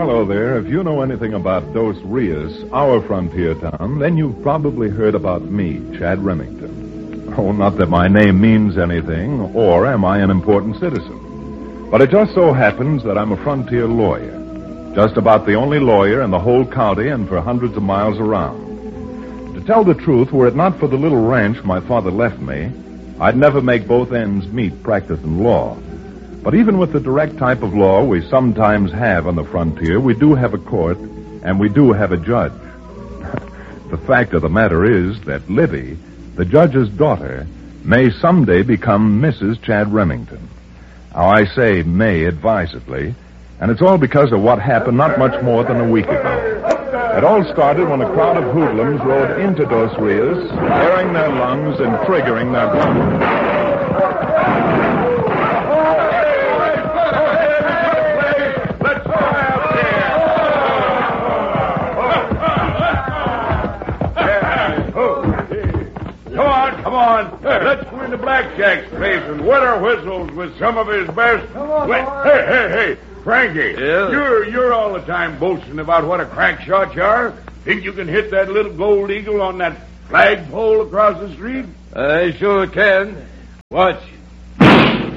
Hello there. If you know anything about Dos Rios, our frontier town, then you've probably heard about me, Chad Remington. Oh, not that my name means anything, or am I an important citizen. But it just so happens that I'm a frontier lawyer. Just about the only lawyer in the whole county and for hundreds of miles around. To tell the truth, were it not for the little ranch my father left me, I'd never make both ends meet practicing law. But even with the direct type of law we sometimes have on the frontier, we do have a court, and we do have a judge. The fact of the matter is that Libby, the judge's daughter, may someday become Mrs. Chad Remington. Now, I say may advisedly, and it's all because of what happened not much more than a week ago. It all started when a crowd of hoodlums rode into Dos Rios, tearing their lungs and triggering their guns. Come on. Let's go into Blackjack's place and wet our whistles with some of his best. Come on, Hey, Frankie. Yeah? You're all the time boasting about what a crack shot you are. Think you can hit that little gold eagle on that flagpole across the street? I sure can. Watch. You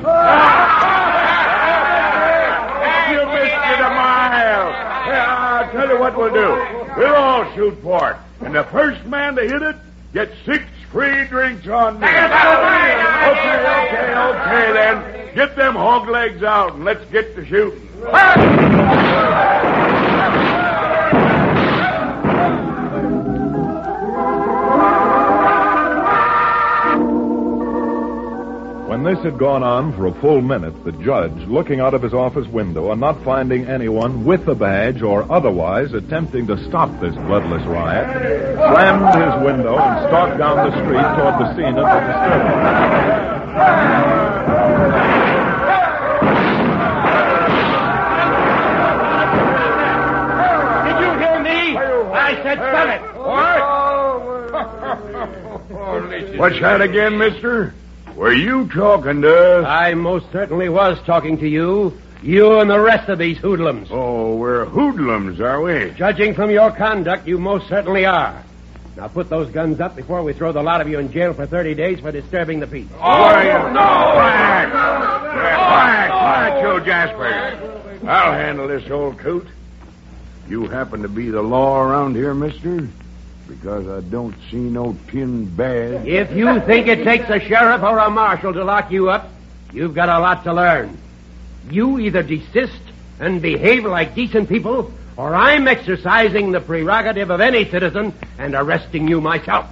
missed it a mile. I'll tell you what we'll do. We'll all shoot for it. And the first man to hit it gets 6 free drinks on me. Okay, then. Get them hog legs out and let's get to shooting. When this had gone on for a full minute, the judge, looking out of his office window and not finding anyone with a badge or otherwise attempting to stop this bloodless riot, slammed his window and stalked down the street toward the scene of the disturbance. Did you hear me? I said stop it. What? What's that again, mister? Were you talking to us? I most certainly was talking to you. You and the rest of these hoodlums. Oh, we're hoodlums, are we? Judging from your conduct, you most certainly are. Now put those guns up before we throw the lot of you in jail for 30 days for disturbing the peace. Quiet, Joe Jasper. I'll handle this old coot. You happen to be the law around here, mister? Because I don't see no tin badge. If you think it takes a sheriff or a marshal to lock you up, you've got a lot to learn. You either desist and behave like decent people, or I'm exercising the prerogative of any citizen and arresting you myself.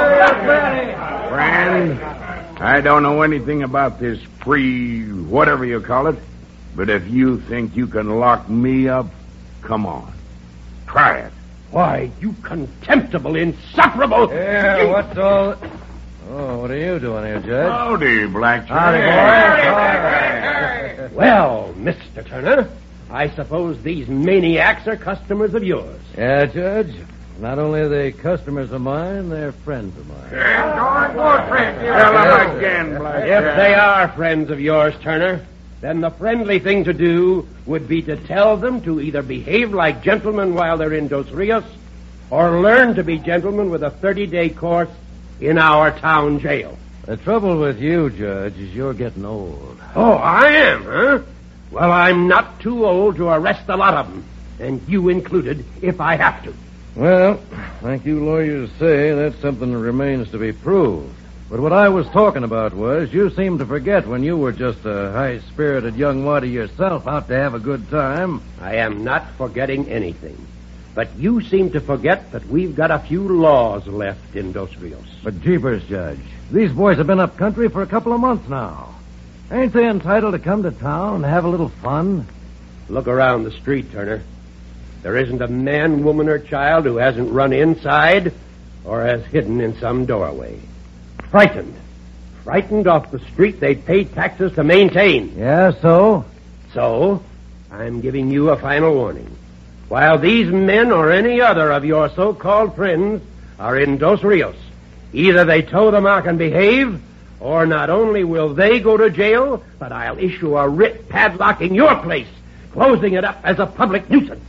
Friend, I don't know anything about this whatever you call it, but if you think you can lock me up, come on. Try it. Why, you contemptible, insufferable... Yeah, what's all... Oh, what are you doing here, Judge? Howdy, Blackjack. Howdy, boy. Well, Mr. Turner, I suppose these maniacs are customers of yours. Yeah, Judge. Not only are they customers of mine, they're friends of mine. Tell them again, Blackjack. If they are friends of yours, Turner, then the friendly thing to do would be to tell them to either behave like gentlemen while they're in Dos Rios, or learn to be gentlemen with a 30-day course in our town jail. The trouble with you, Judge, is you're getting old. Oh, I am, huh? Well, I'm not too old to arrest a lot of them, and you included, if I have to. Well, like you lawyers say, that's something that remains to be proved. But what I was talking about was, you seemed to forget when you were just a high-spirited young waddy yourself out to have a good time. I am not forgetting anything. But you seem to forget that we've got a few laws left in Dos Rios. But jeepers, Judge, these boys have been up country for a couple of months now. Ain't they entitled to come to town and have a little fun? Look around the street, Turner. There isn't a man, woman, or child who hasn't run inside or has hidden in some doorway. Frightened off the street they'd pay taxes to maintain. Yeah, so? So, I'm giving you a final warning. While these men or any other of your so-called friends are in Dos Rios, either they toe the mark and behave, or not only will they go to jail, but I'll issue a writ padlocking your place closing it up as a public nuisance.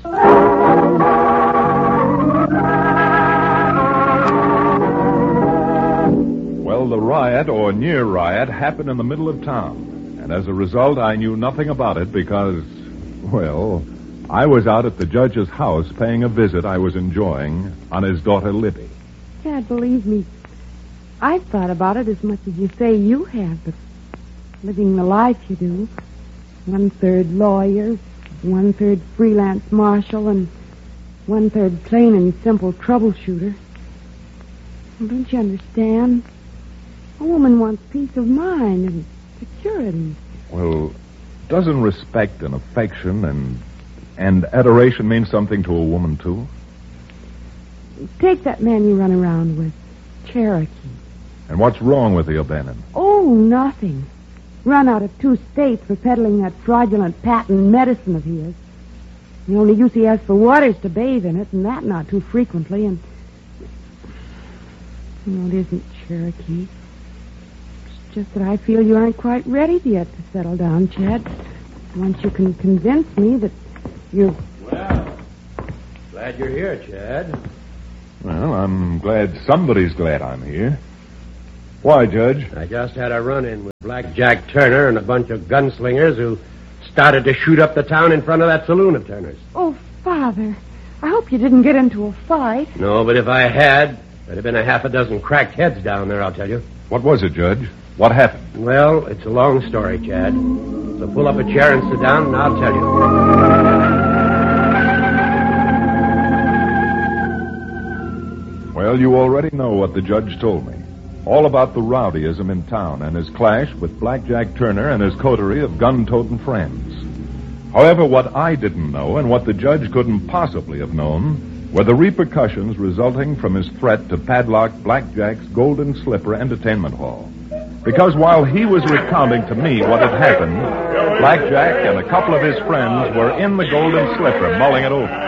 Well, the riot, or near riot, happened in the middle of town. And as a result, I knew nothing about it because, well, I was out at the judge's house paying a visit I was enjoying on his daughter Libby. Dad, believe me, I've thought about it as much as you say you have, but living the life you do, 1/3 lawyer, 1/3 freelance marshal, and 1/3 plain and simple troubleshooter. Well, don't you understand? A woman wants peace of mind and security. Well, doesn't respect and affection and adoration mean something to a woman, too? Take that man you run around with, Cherokee. And what's wrong with the O'Bannon? Oh, nothing. Run out of 2 states for peddling that fraudulent patent medicine of his. The only use he has for water is to bathe in it, and that not too frequently, and... No, it isn't Cherokee. It's just that I feel you aren't quite ready yet to settle down, Chad. Once you can convince me that you're... Well, glad you're here, Chad. Well, I'm glad somebody's glad I'm here. Why, Judge? I just had a run-in with Black Jack Turner and a bunch of gunslingers who started to shoot up the town in front of that saloon of Turner's. Oh, Father, I hope you didn't get into a fight. No, but if I had, there'd have been a half a dozen cracked heads down there, I'll tell you. What was it, Judge? What happened? Well, it's a long story, Chad. So pull up a chair and sit down, and I'll tell you. Well, you already know what the judge told me. All about the rowdyism in town and his clash with Black Jack Turner and his coterie of gun-toting friends. However, what I didn't know and what the judge couldn't possibly have known were the repercussions resulting from his threat to padlock Black Jack's Golden Slipper Entertainment Hall. Because while he was recounting to me what had happened, Black Jack and a couple of his friends were in the Golden Slipper mulling it over.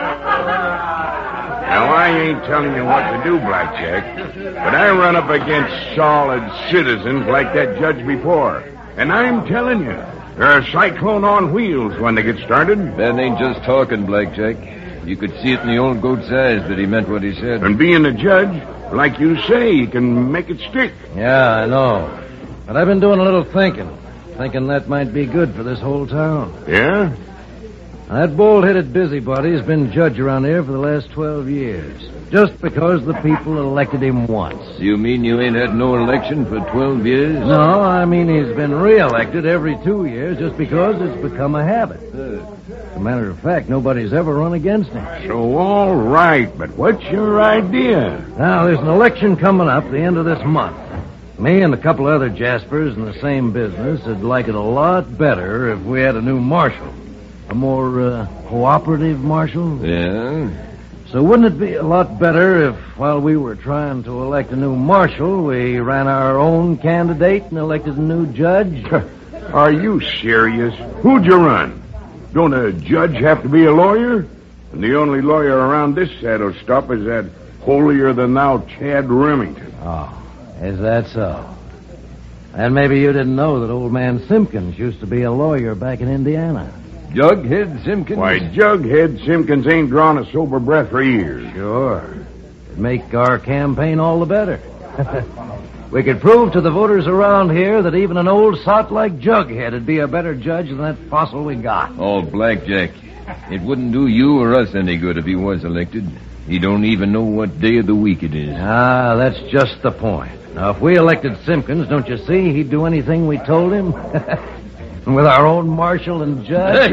Now, I ain't telling you what to do, Blackjack, but I run up against solid citizens like that judge before. And I'm telling you, they're a cyclone on wheels when they get started. Ben ain't just talking, Blackjack. You could see it in the old goat's eyes that he meant what he said. And being a judge, like you say, he can make it stick. Yeah, I know. But I've been doing a little thinking that might be good for this whole town. Yeah? That bald-headed busybody has been judge around here for the last 12 years. Just because the people elected him once. You mean you ain't had no election for 12 years? No, I mean he's been re-elected every 2 years just because it's become a habit. As a matter of fact, nobody's ever run against him. So, all right, but what's your idea? Now, there's an election coming up the end of this month. Me and a couple other Jaspers in the same business would like it a lot better if we had a new marshal. A more cooperative marshal? Yeah? So wouldn't it be a lot better if, while we were trying to elect a new marshal, we ran our own candidate and elected a new judge? Are you serious? Who'd you run? Don't a judge have to be a lawyer? And the only lawyer around this saddle stop is that holier-than-thou Chad Remington. Oh, is that so? And maybe you didn't know that old man Simpkins used to be a lawyer back in Indiana. Jughead Simpkins? Why, Jughead Simpkins ain't drawn a sober breath for years. Sure. It'd make our campaign all the better. We could prove to the voters around here that even an old sot like Jughead would be a better judge than that fossil we got. Oh, Blackjack. It wouldn't do you or us any good if he was elected. He don't even know what day of the week it is. Ah, that's just the point. Now, if we elected Simpkins, don't you see, he'd do anything we told him? With our own marshal and judge?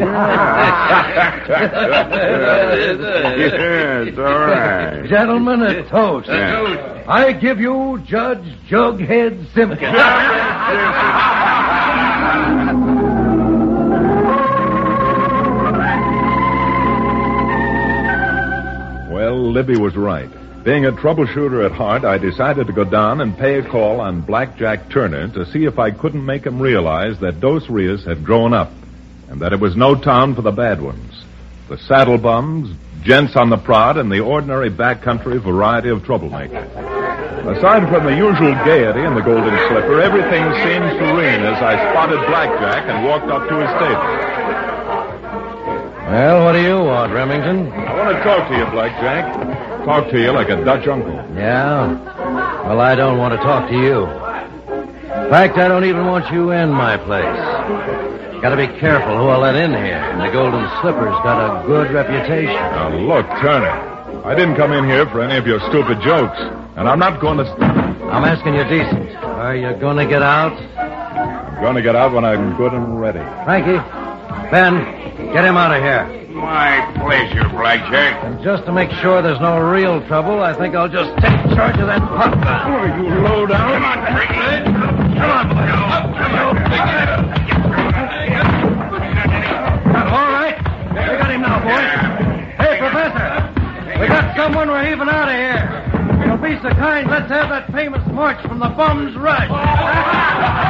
Yes, all right. Gentlemen, a toast. Yeah. I give you Judge Jughead Simpkins. Well, Libby was right. Being a troubleshooter at heart, I decided to go down and pay a call on Black Jack Turner to see if I couldn't make him realize that Dos Rios had grown up and that it was no town for the bad ones. The saddle bums, gents on the prod, and the ordinary backcountry variety of troublemakers. Aside from the usual gaiety in the Golden Slipper, everything seemed serene as I spotted Black Jack and walked up to his table. Well, what do you want, Remington? I want to talk to you, Blackjack. Talk to you like a Dutch uncle. Yeah? Well, I don't want to talk to you. In fact, I don't even want you in my place. Got to be careful who I let in here. The Golden Slipper's got a good reputation. Now, look, Turner. I didn't come in here for any of your stupid jokes. And I'm not going to... I'm asking you decent. Are you going to get out? I'm going to get out when I'm good and ready. Frankie, Ben, get him out of here. My pleasure, Blackjack. And just to make sure there's no real trouble, I think I'll just take charge of that pop gun. Oh, you low down. Come on, Frankie. Come on, boy. All right. We got him now, boys. Hey, Professor. We got someone we're heaving out of here. If you'll be so kind, let's have that famous march from the Bums Rush.